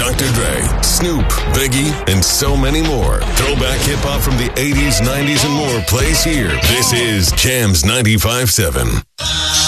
Dr. Dre, Snoop, Biggie, and so many more. Throwback hip-hop from the 80s, 90s, and more plays here. This is Jams 95.7.